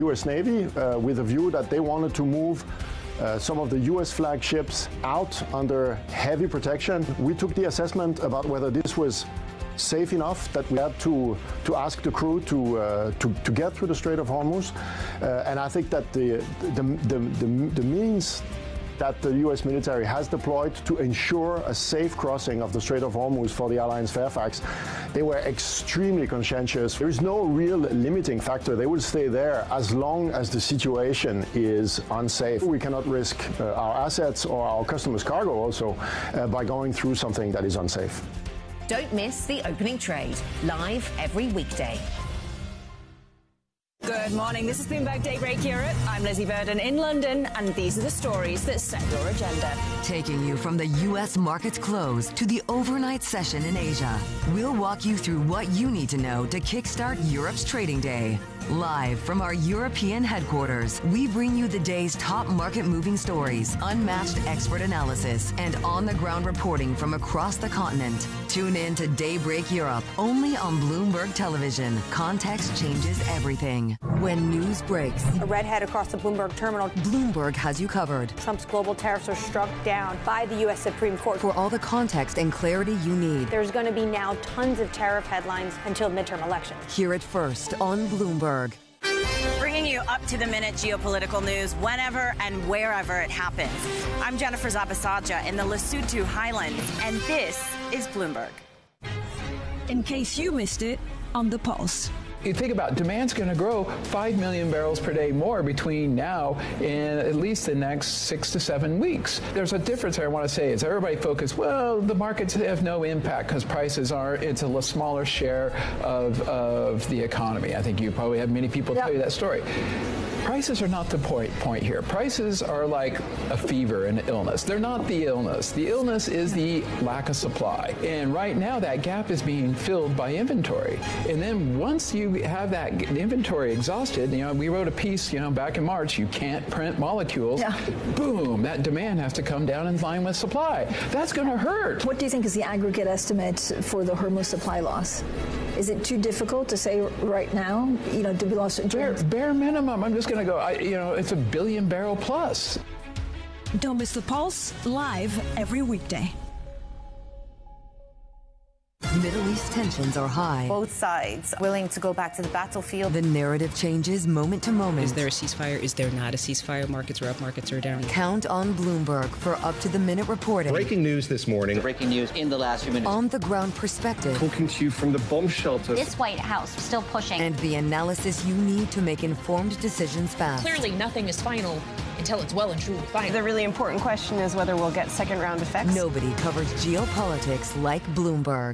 U.S. Navy with a view that they wanted to move some of the U.S. flag ships out under heavy protection. We took the assessment about whether this was safe enough that we had to ask the crew to get through the Strait of Hormuz, and I think that the means that the U.S. military has deployed to ensure a safe crossing of the Strait of Hormuz for the Alliance Fairfax, they were extremely conscientious. There is no real limiting factor. They will stay there as long as the situation is unsafe. We cannot risk our assets or our customers' cargo also by going through something that is unsafe. Don't miss the opening trade, live every weekday. Good morning. This is Bloomberg Daybreak Europe. I'm Lizzie Burden in London, and these are the stories that set your agenda. Taking you from the U.S. market's close to the overnight session in Asia, we'll walk you through what you need to know to kickstart Europe's trading day. Live from our European headquarters, we bring you the day's top market-moving stories, unmatched expert analysis, and on-the-ground reporting from across the continent. Tune in to Daybreak Europe, only on Bloomberg Television. Context changes everything. When news breaks, a redhead across the Bloomberg terminal. Bloomberg has you covered. Trump's global tariffs are struck down by the U.S. Supreme Court. For all the context and clarity you need, there's going to be now tons of tariff headlines until midterm elections. Hear it first on Bloomberg. Bringing you up-to-the-minute geopolitical news whenever and wherever it happens. I'm Jennifer Zabasaja in the Lesotho Highlands, and this is Bloomberg. In case you missed it, on the Pulse. You think about demand's going to grow 5 million barrels per day more between now and at least the next 6 to 7 weeks. There's a difference I want to say is everybody focused, well, the markets have no impact because prices are, it's a smaller share of the economy. I think you probably have many people tell you that story. Prices are not the point here. Prices are like a fever, an illness. They're not the illness. The illness is the lack of supply. And right now that gap is being filled by inventory. And then once you have that inventory exhausted, we wrote a piece, back in March, you can't print molecules. Yeah. Boom, that demand has to come down in line with supply. That's going to hurt. What do you think is the aggregate estimate for the Hormuz supply loss? Is it too difficult to say right now? Do we lost bare minimum? I'm just going to go. It's 1 billion barrel plus. Don't miss the Pulse, live every weekday. Middle East tensions are high. Both sides willing to go back to the battlefield. The narrative changes moment to moment. Is there a ceasefire? Is there not a ceasefire? Markets are up, markets are down. Count on Bloomberg for up-to-the-minute reporting. Breaking news this morning. Breaking news in the last few minutes. On-the-ground perspective. Talking to you from the bomb shelter. This White House still pushing. And the analysis you need to make informed decisions fast. Clearly, nothing is final until it's well and truly final. The really important question is whether we'll get second-round effects. Nobody covers geopolitics like Bloomberg.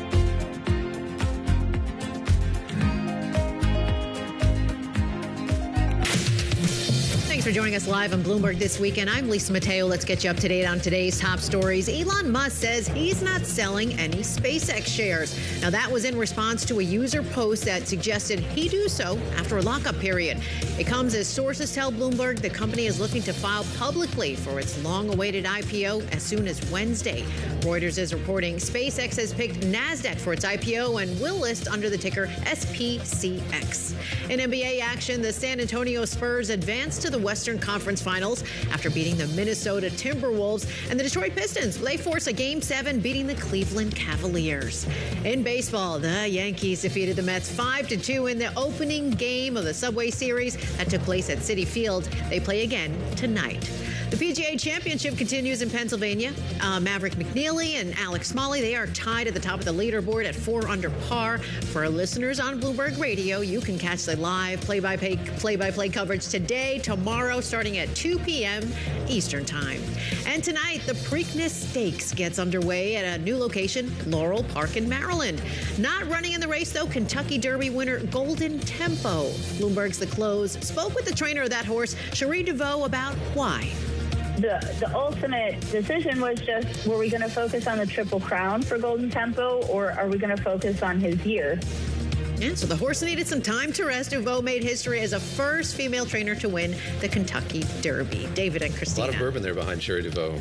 Thanks for joining us live on Bloomberg This Weekend. I'm Lisa Mateo. Let's get you up to date on today's top stories. Elon Musk says he's not selling any SpaceX shares. Now, that was in response to a user post that suggested he do so after a lockup period. It comes as sources tell Bloomberg the company is looking to file publicly for its long-awaited IPO as soon as Wednesday. Reuters is reporting SpaceX has picked NASDAQ for its IPO and will list under the ticker SPCX. In NBA action, the San Antonio Spurs advanced to the Western Conference Finals after beating the Minnesota Timberwolves, and the Detroit Pistons, they force a Game 7 beating the Cleveland Cavaliers. In baseball, the Yankees defeated the Mets 5-2 in the opening game of the Subway Series that took place at Citi Field. They play again tonight. The PGA Championship continues in Pennsylvania. Maverick McNeely and Alex Smalley, they are tied at the top of the leaderboard at 4 under par. For our listeners on Bloomberg Radio, you can catch the live play-by-play coverage today, tomorrow, starting at 2 p.m. Eastern Time. And tonight, the Preakness Stakes gets underway at a new location, Laurel Park in Maryland. Not running in the race, though, Kentucky Derby winner Golden Tempo. Bloomberg's The Close spoke with the trainer of that horse, Cherie DeVoe, about why. The ultimate decision was just, were we going to focus on the Triple Crown for Golden Tempo, or are we going to focus on his year? And so the horse needed some time to rest. Uvo made history as a first female trainer to win the Kentucky Derby. David and Christina. A lot of bourbon there behind Sherry DeVoe.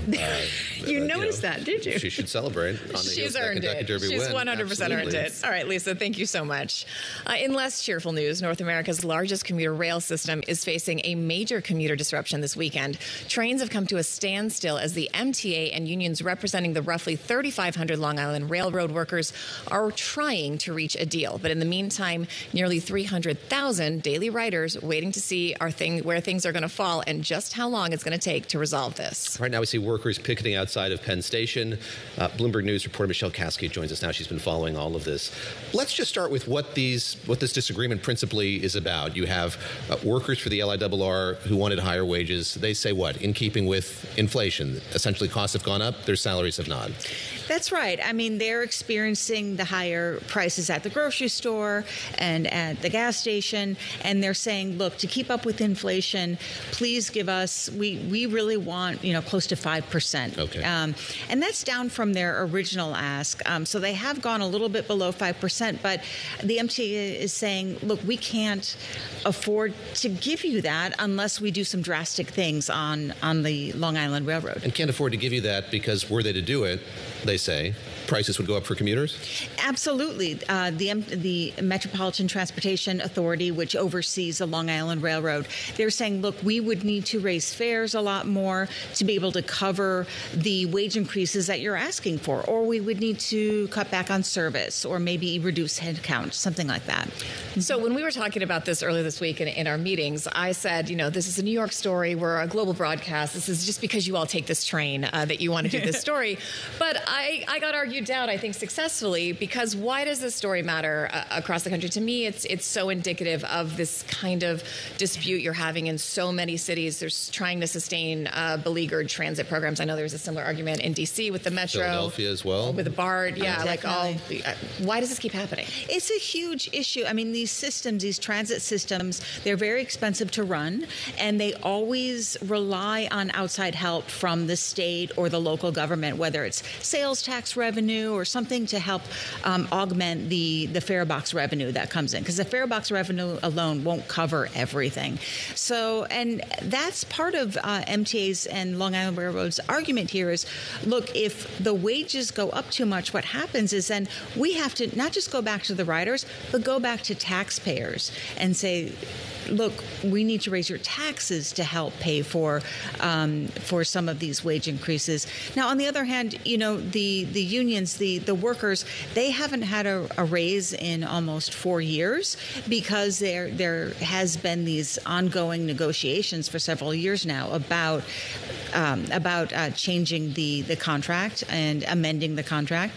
You noticed that, did you? She should celebrate on the She's earned earned it. Derby She's win. 100% Absolutely. earned it. All right, Lisa, thank you so much. In less cheerful news, North America's largest commuter rail system is facing a major commuter disruption this weekend. Trains have come to a standstill as the MTA and unions representing the roughly 3,500 Long Island Railroad workers are trying to reach a deal. But in the meantime, nearly 300,000 daily riders waiting to see where things are going to fall and just how long it's going to take to resolve this. Right now we see workers picketing outside of Penn Station. Bloomberg News reporter Michelle Kasky joins us now. She's been following all of this. Let's just start with what this disagreement principally is about. You have workers for the LIRR who wanted higher wages. They say what? In keeping with inflation. Essentially costs have gone up, their salaries have not. That's right. I mean, they're experiencing the higher prices at the grocery store and at the gas station, and they're saying, look, to keep up with inflation, please give us, we really want, close to 5%. Okay. And that's down from their original ask. So they have gone a little bit below 5%, but the MTA is saying, look, we can't afford to give you that unless we do some drastic things on the Long Island Railroad. And can't afford to give you that because were they to do it, they say, prices would go up for commuters? Absolutely. The Metropolitan Transportation Authority, which oversees the Long Island Railroad, they're saying, look, we would need to raise fares a lot more to be able to cover the wage increases that you're asking for, or we would need to cut back on service or maybe reduce headcount, something like that. So when we were talking about this earlier this week in our meetings, I said, this is a New York story. We're a global broadcast. This is just because you all take this train that you want to do this story. But I got argued down, I think, successfully, because why does this story matter across the country? To me, it's so indicative of this kind of dispute you're having in so many cities. They're trying to sustain beleaguered transit programs. I know there was a similar argument in D.C. with the Metro. Philadelphia as well. With the BART. Yeah, why does this keep happening? It's a huge issue. I mean, these systems, these transit systems, they're very expensive to run, and they always rely on outside help from the state or the local government, whether it's sales tax revenue or something to help augment the fare box revenue that comes in, because the fare box revenue alone won't cover everything. So, and that's part of MTA's and Long Island Railroad's argument here is, look, if the wages go up too much, what happens is then we have to not just go back to the riders, but go back to taxpayers and say, look, we need to raise your taxes to help pay for some of these wage increases. Now, on the other hand, the unions, the workers, they haven't had a raise in almost 4 years because there has been these ongoing negotiations for several years now about changing the contract and amending the contract.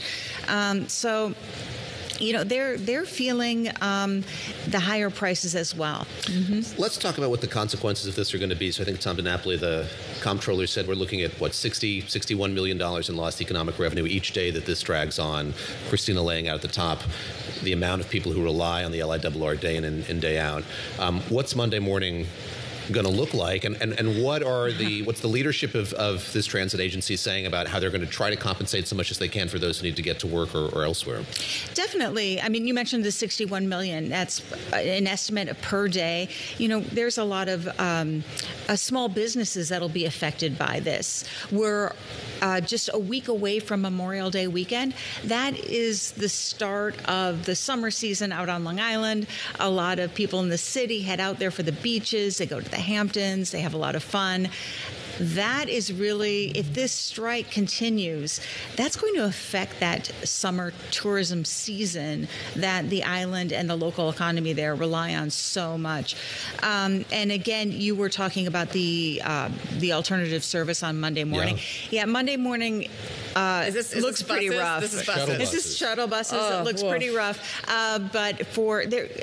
They're feeling the higher prices as well. Mm-hmm. Let's talk about what the consequences of this are going to be. So I think Tom DiNapoli, the comptroller, said we're looking at, $61 million in lost economic revenue each day that this drags on. Christina laying out at the top the amount of people who rely on the LIRR day in and day out. What's Monday morning going to look like, and what's the leadership of this transit agency saying about how they're going to try to compensate so much as they can for those who need to get to work or elsewhere? Definitely. I mean, you mentioned the $61 million. That's an estimate per day. There's a lot of small businesses that'll be affected by this. We're just a week away from Memorial Day weekend. That is the start of the summer season out on Long Island. A lot of people in the city head out there for the beaches. They go to the Hamptons. They have a lot of fun. That is really, if this strike continues, that's going to affect that summer tourism season that the island and the local economy there rely on so much. And again, you were talking about the alternative service on Monday morning. Yeah, Monday morning looks pretty rough. This is buses. This is shuttle buses. It looks pretty rough. But for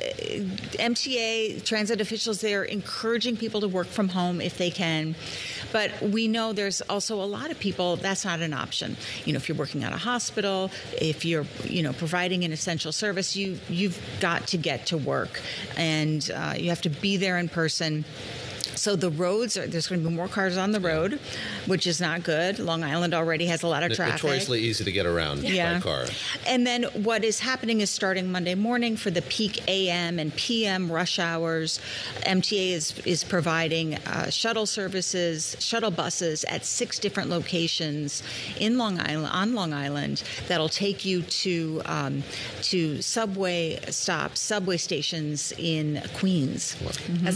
MTA transit officials, they're encouraging people to work from home if they can. But we know there's also a lot of people that's not an option. If you're working at a hospital, if you're providing an essential service, you've got to get to work, and you have to be there in person. So the roads, there's going to be more cars on the road, which is not good. Long Island already has a lot of traffic. Notoriously easy to get around by car. And then what is happening is starting Monday morning for the peak AM and PM rush hours, MTA is providing shuttle services, shuttle buses at 6 different locations on Long Island that'll take you to subway stops, subway stations in Queens. As